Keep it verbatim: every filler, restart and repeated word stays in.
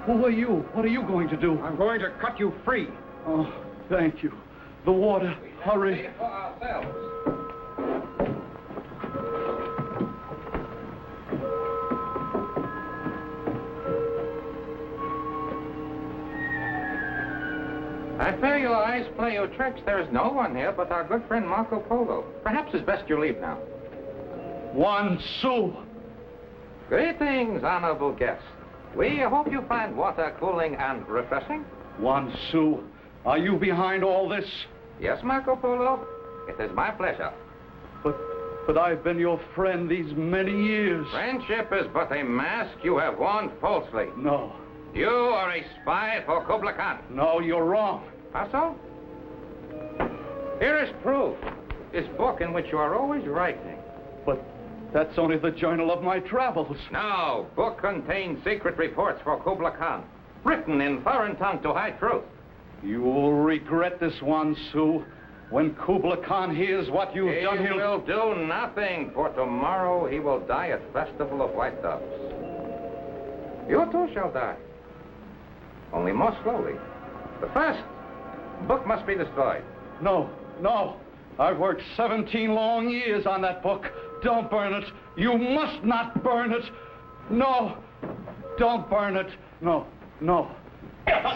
Who are you? What are you going to do? I'm going to cut you free. Oh, thank you. The water. Hurry. For ourselves. I fear your eyes play you tricks. There is no one here but our good friend Marco Polo. Perhaps it's best you leave now. One sou. Greetings, honorable guest. We hope you find water cooling and refreshing. One sou. Are you behind all this? Yes, Marco Polo. It is my pleasure. But, but I've been your friend these many years. Friendship is but a mask you have worn falsely. No. You are a spy for Kubla Khan. No, you're wrong. How so? Here is proof. This book in which you are always writing. But that's only the journal of my travels. No, book contains secret reports for Kubla Khan, written in foreign tongue to hide truth. You will regret this one, Sue. When Kubla Khan hears what you've he done, he'll... He will do nothing, for tomorrow he will die at Festival of White Doves. You too shall die. Only more slowly. But first, the book must be destroyed. No, no. I've worked seventeen long years on that book. Don't burn it. You must not burn it. No. Don't burn it. No, no.